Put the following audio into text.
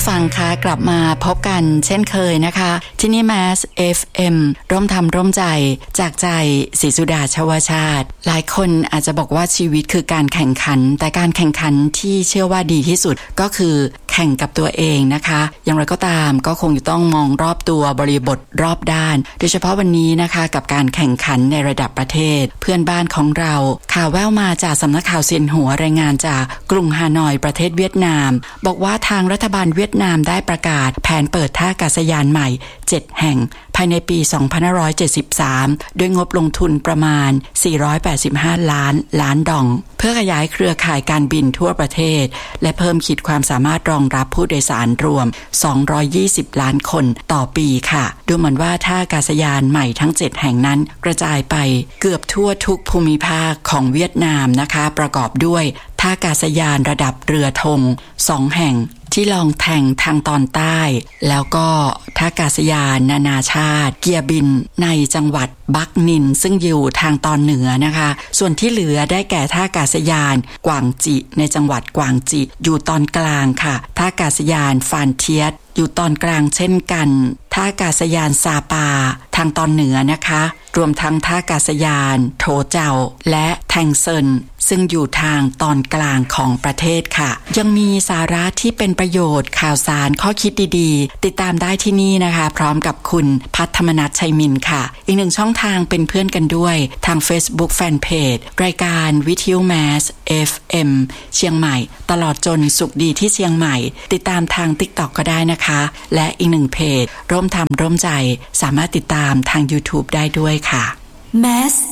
ฟังคะกลับมาพบกันเช่นเคยนะคะที่นี่ Mass FM ร่วมทำร่วมใจจากใจศรีสุดาชวชาติหลายคนอาจจะบอกว่าชีวิตคือการแข่งขันแต่การแข่งขันที่เชื่อว่าดีที่สุดก็คือแข่งกับตัวเองนะคะอย่างไรก็ตามก็คงจะต้องมองรอบตัวบริบทรอบด้านโดยเฉพาะวันนี้นะคะกับการแข่งขันในระดับประเทศเพื่อนบ้านของเราข่าวแว่วมาจากสำนักข่าวเซียนหัวรายงานจากกรุงฮานอยประเทศเวียดนามบอกว่าทางรัฐบาลเวียดนามได้ประกาศแผนเปิดท่าอากาศยานใหม่7แห่งภายในปี2573ด้วยงบลงทุนประมาณ485ล้านดองเพื่อขยายเครือข่ายการบินทั่วประเทศและเพิ่มขีดความสามารถรองรับผู้โดยสารรวม220ล้านคนต่อปีค่ะดูเหมือนว่าท่าอากาศยานใหม่ทั้ง7แห่งนั้นกระจายไปเกือบทั่วทุกภูมิภาคของเวียดนามนะคะประกอบด้วยท่าอากาศยานระดับเรือธง2แห่งที่ลองแทงทางตอนใต้แล้วก็ท่าอากาศยานนานาชาติเกียบินในจังหวัดบักนินซึ่งอยู่ทางตอนเหนือนะคะส่วนที่เหลือได้แก่ท่าอากาศยานกวางจิในจังหวัดกวางจิอยู่ตอนกลางค่ะท่าอากาศยานฟานเทียสอยู่ตอนกลางเช่นกันท่าอากาศยานซาปาทางตอนเหนือนะคะรวมทั้งท่าอากาศยานโถเจ้าและแทงเซินซึ่งอยู่ทางตอนกลางของประเทศค่ะยังมีสาระที่เป็นประโยชน์ข่าวสารข้อคิดดีๆติดตามได้ที่นี่นะคะพร้อมกับคุณพัฒธรรมนัสชัยมินค่ะอีกหนึ่งช่องทางเป็นเพื่อนกันด้วยทาง Facebook Fanpage รายการวิทยุ Mass FM เชียงใหม่ตลอดจนสุขดีที่เชียงใหม่ติดตามทาง TikTok ก็ได้นะคะและอีกหนึ่งเพจร่วมทำร่วมใจสามารถติดตามทาง YouTube ได้ด้วยค่ะ Mass